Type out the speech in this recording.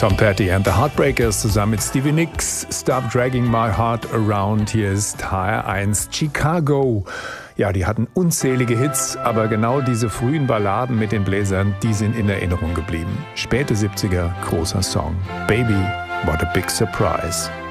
Tom Petty and the Heartbreakers zusammen mit Stevie Nicks. Stop Dragging My Heart Around. Hier ist HR1 Chicago. Ja, die hatten unzählige Hits, aber genau diese frühen Balladen mit den Bläsern, die sind in Erinnerung geblieben. Späte 70er, großer Song. Baby, what a big surprise.